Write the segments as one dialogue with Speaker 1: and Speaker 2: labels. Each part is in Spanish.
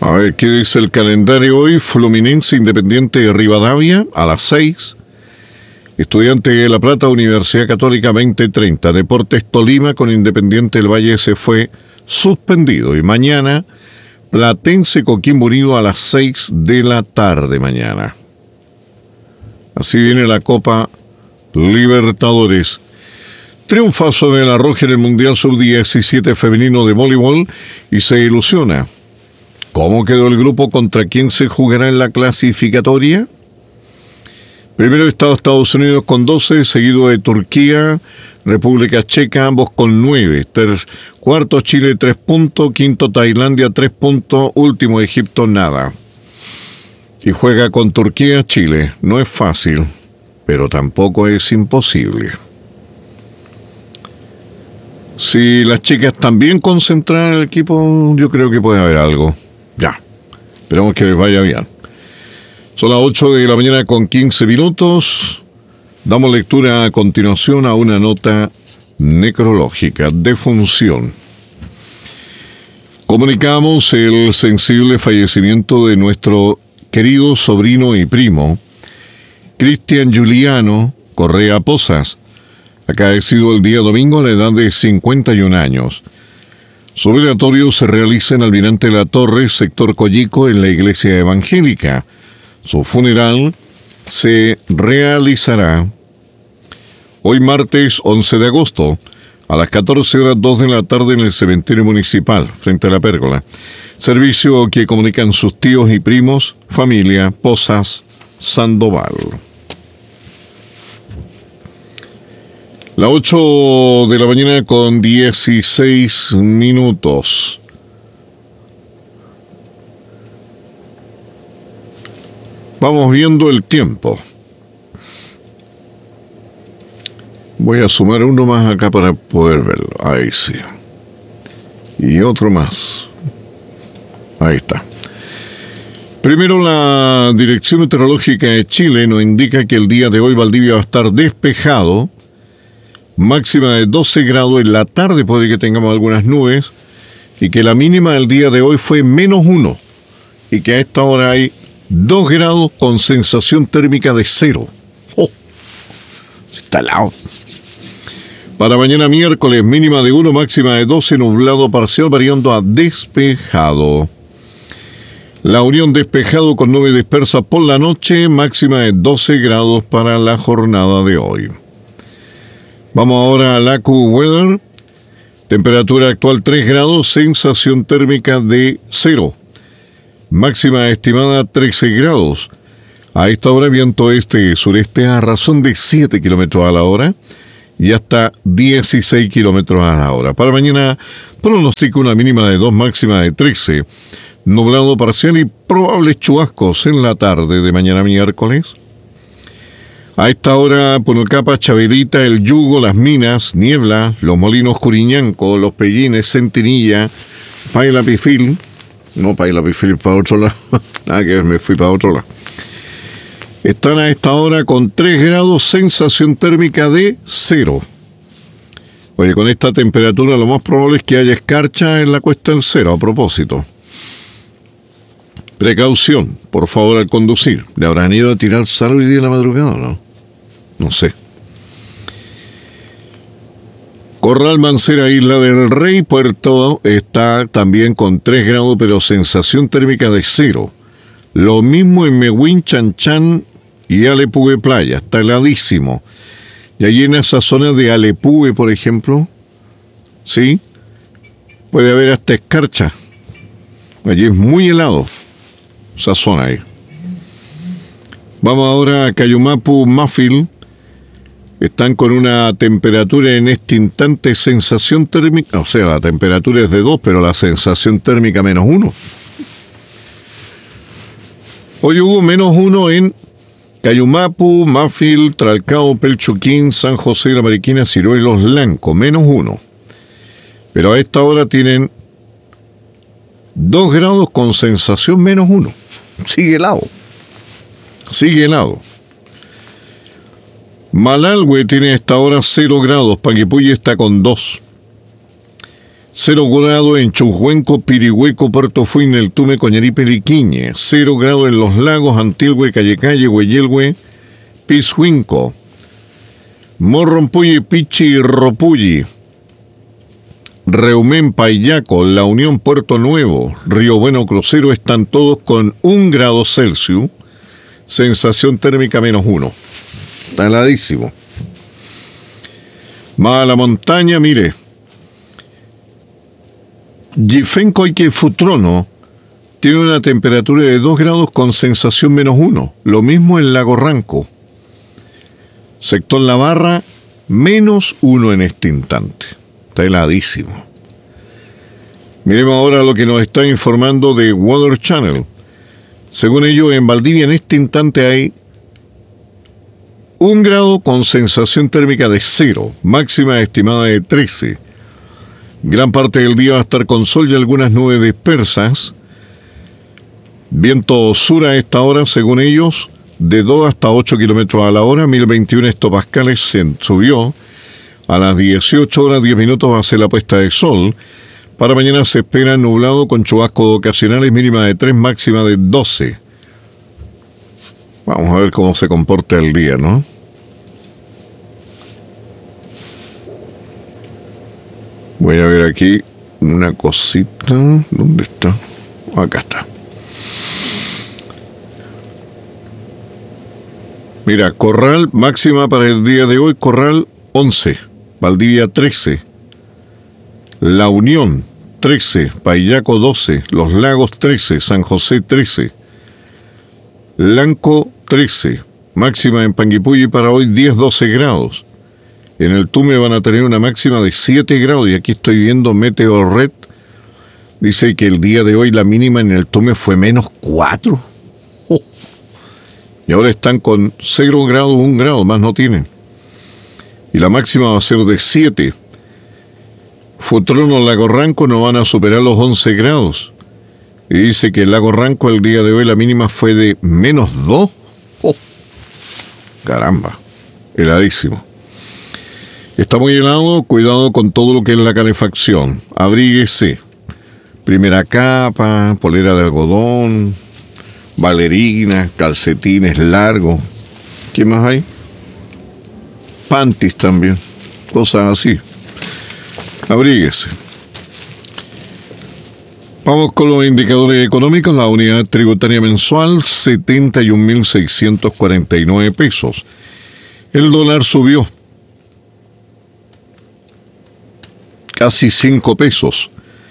Speaker 1: A ver, ¿qué dice el calendario hoy? Fluminense Independiente de Rivadavia a las 6. Estudiante de La Plata, Universidad Católica 20:30. Deportes Tolima con Independiente del Valle se fue suspendido. Y mañana, Platense Coquimbo Unido a las 6 de la tarde mañana. Así viene la Copa Libertadores. Triunfazo de la Roja en el Mundial Sub-17 femenino de voleibol y se ilusiona. ¿Cómo quedó el grupo? ¿Contra quién se jugará en la clasificatoria? Primero está Estados Unidos con 12, seguido de Turquía, República Checa, ambos con 9. Cuarto Chile 3 puntos, quinto Tailandia 3 puntos, último Egipto nada. Y juega con Turquía Chile. No es fácil, pero tampoco es imposible. Si las chicas están bien concentradas en el equipo, yo creo que puede haber algo. Ya, esperemos que les vaya bien. Son las 8 de la mañana con 15 minutos. Damos lectura a continuación a una nota necrológica, defunción. Comunicamos el sensible fallecimiento de nuestro querido sobrino y primo, Cristian Juliano Correa Pozas, acaecido el día domingo a la edad de 51 años. Su velatorio se realiza en Almirante La Torre, sector Coyico, en la iglesia evangélica. Su funeral se realizará hoy martes 11 de agosto a las 14:02 de la tarde en el cementerio municipal, frente a la pérgola. Servicio que comunican sus tíos y primos, familia Pozas Sandoval. Las 8 de la mañana con 16 minutos. Vamos viendo el tiempo. Voy a sumar uno más acá para poder verlo. Ahí sí. Y otro más. Ahí está. Primero, la Dirección Meteorológica de Chile nos indica que el día de hoy Valdivia va a estar despejado. Máxima de 12 grados, en la tarde puede que tengamos algunas nubes, y que la mínima del día de hoy fue -1, y que a esta hora hay 2 grados con sensación térmica de 0. ¡Oh! Está helado. Para mañana miércoles, mínima de 1, máxima de 12, nublado parcial variando a despejado. La Unión despejado con nube dispersa por la noche, máxima de 12 grados para la jornada de hoy. Vamos ahora al AccuWeather. Temperatura actual 3 grados, sensación térmica de 0. Máxima estimada 13 grados. A esta hora viento este-sureste a razón de 7 kilómetros a la hora y hasta 16 kilómetros a la hora. Para mañana pronostico una mínima de 2, máxima de 13. Nublado parcial y probables chubascos en la tarde de mañana miércoles. A esta hora, Punocapa, Chabelita, El Yugo, Las Minas, Niebla, Los Molinos, Curiñanco, Los Pellines, Centinilla, Paila Pifil. No, Paila Pifil para otro lado. Nada que ver, me fui para otro lado. Están a esta hora con 3 grados, sensación térmica de 0. Oye, con esta temperatura lo más probable es que haya escarcha en la Cuesta del Cero, a propósito. Precaución, por favor, al conducir. ¿Le habrán ido a tirar sal hoy día en la madrugada o no? No sé. Corral Mancera, Isla del Rey, Puerto está también con 3 grados, pero sensación térmica de 0. Lo mismo en Mehuín, Chanchán y Alepúe Playa, está heladísimo. Y allí en esa zona de Alepúe, por ejemplo, ¿sí? Puede haber hasta escarcha. Allí es muy helado. Esa zona ahí. Vamos ahora a Cayumapu, Mafil. Están con una temperatura en este instante, sensación térmica, o sea, la temperatura es de 2, pero la sensación térmica -1. Hoy hubo -1 en Cayumapu, Mafil, Tralcao, Pelchuquín, San José de la Mariquina, Ciruelos, Lanco, -1. Pero a esta hora tienen 2 grados con sensación -1. Sigue helado. Sigue helado. Malalhue tiene a esta hora 0 grados. Panguipulli está con 2. 0 grado en Chuhuenco, Pirihueco, Puerto Fuín, El Tume, Coñaripe, Liquiñe. 0 grado en Los Lagos, Antilhue, Callecalle, Hueyelhue, Pishuinco. Morrompulli, Pichi, Ropulli. Reumén, Payaco, La Unión, Puerto Nuevo, Río Bueno, Crucero están todos con 1 grado Celsius. Sensación térmica -1. Está heladísimo. Más a la montaña, mire. Yifenco y Futrono tiene una temperatura de 2 grados con sensación -1. Lo mismo en Lago Ranco. Sector La Barra, -1 en este instante. Está heladísimo. Miremos ahora lo que nos está informando de Weather Channel. Según ellos, en Valdivia en este instante hay 1 grado con sensación térmica de 0, máxima estimada de 13. Gran parte del día va a estar con sol y algunas nubes dispersas. Viento sur a esta hora, según ellos, de 2 hasta 8 kilómetros a la hora, 1021 hectopascales subió. A las 18 horas 10 minutos va a ser la puesta de sol. Para mañana se espera nublado con chubascos ocasionales, mínima de 3, máxima de 12. Vamos a ver cómo se comporta el día, ¿no? Voy a ver aquí una cosita. ¿Dónde está? Acá está. Mira, Corral, máxima para el día de hoy, Corral 11, Valdivia 13, La Unión 13, Payaco 12, Los Lagos 13, San José 13, Lanco 13, máxima en Panguipulli para hoy 10-12 grados. En el Tume van a tener una máxima de 7 grados y aquí estoy viendo Meteo Red. Dice que el día de hoy la mínima en el Tume fue -4. Y ahora están con 0 grados, 1 grado, más no tienen. Y la máxima va a ser de 7. Futrono, Lago Ranco no van a superar los 11 grados. Y dice que el Lago Ranco el día de hoy la mínima fue de -2. ¡Oh! Caramba, heladísimo. Está muy helado, cuidado con todo lo que es la calefacción. Abríguese. Primera capa, polera de algodón, bailarinas, calcetines largos. ¿Qué más hay? Panties también, cosas así. Abríguese. Vamos con los indicadores económicos. La unidad tributaria mensual, 71.649 pesos. El dólar subió casi 5 pesos.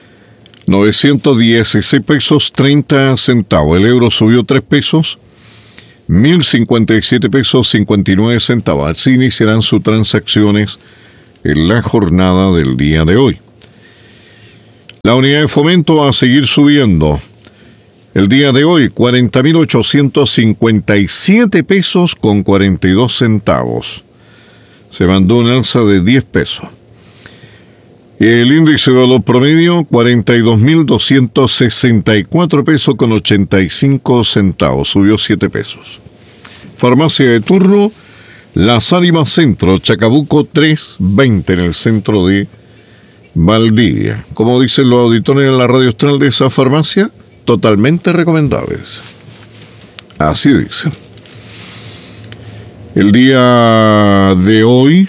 Speaker 1: 916 pesos 30 centavos. El euro subió 3 pesos. 1.057 pesos 59 centavos. Así iniciarán sus transacciones en la jornada del día de hoy. La unidad de fomento va a seguir subiendo. El día de hoy, 40.857 pesos con 42 centavos. Se mandó un alza de 10 pesos. El índice de valor promedio, 42.264 pesos con 85 centavos. Subió 7 pesos. Farmacia de turno, Las Ánimas Centro, Chacabuco 320 en el centro de Valdivia. Como dicen los auditores en la radio austral de esa farmacia, totalmente recomendables. Así dicen. El día de hoy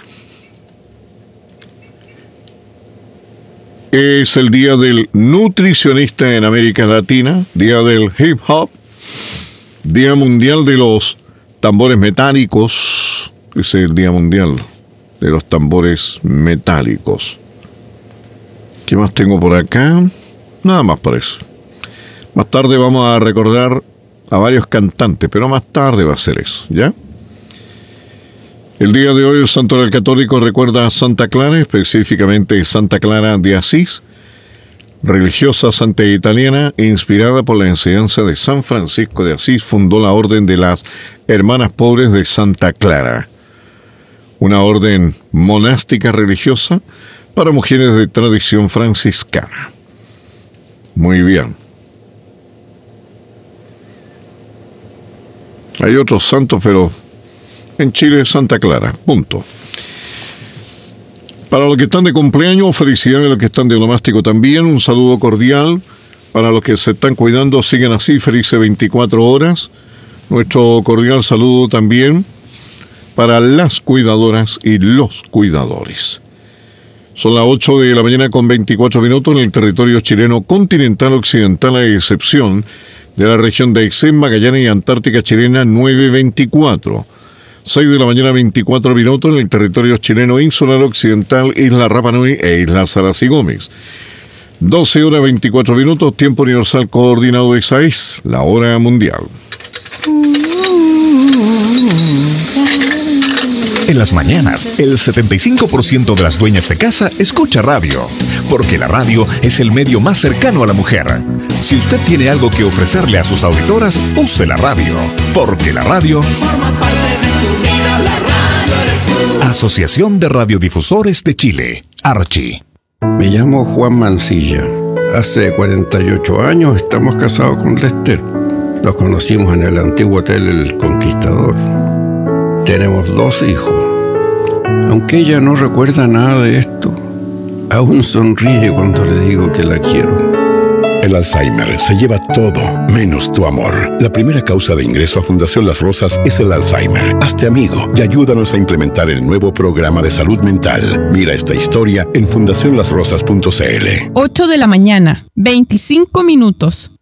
Speaker 1: es el día del nutricionista en América Latina, día del hip hop, día mundial de los tambores metálicos. Ese es el día mundial de los tambores metálicos. ¿Qué más tengo por acá? Nada más por eso. Más tarde vamos a recordar a varios cantantes, pero más tarde va a ser eso, ¿ya? El día de hoy el Santoral Católico recuerda a Santa Clara, específicamente Santa Clara de Asís, religiosa santa italiana, inspirada por la enseñanza de San Francisco de Asís, fundó la Orden de las Hermanas Pobres de Santa Clara, una orden monástica religiosa para mujeres de tradición franciscana. Muy bien. Hay otros santos, pero en Chile es Santa Clara, punto. Para los que están de cumpleaños, felicidades a los que están de onomástico también. Un saludo cordial. Para los que se están cuidando, siguen así, felices 24 horas. Nuestro cordial saludo también para las cuidadoras y los cuidadores. Son las 8 de la mañana con 24 minutos en el territorio chileno continental occidental, a excepción de la región de Aysén, Magallanes y Antártica chilena, 9:24. 6 de la mañana 24 minutos en el territorio chileno insular occidental, Isla Rapa Nui e Isla Salas y Gómez. 12 horas 24 minutos, tiempo universal coordinado, esa es la hora mundial.
Speaker 2: En las mañanas, el 75% de las dueñas de casa escucha radio, porque la radio es el medio más cercano a la mujer. Si usted tiene algo que ofrecerle a sus auditoras, use la radio, porque la radio forma parte de tu vida, la radio eres tú. Asociación de Radiodifusores de Chile, Archi.
Speaker 3: Me llamo Juan Mancilla. Hace 48 años estamos casados con Lester. Nos conocimos en el antiguo hotel El Conquistador. Tenemos 2 hijos. Aunque ella no recuerda nada de esto, aún sonríe cuando le digo que la quiero.
Speaker 4: El Alzheimer se lleva todo, menos tu amor. La primera causa de ingreso a Fundación Las Rosas es el Alzheimer. Hazte amigo y ayúdanos a implementar el nuevo programa de salud mental. Mira esta historia en fundacionlasrosas.cl.
Speaker 5: 8 de la mañana, 25 minutos.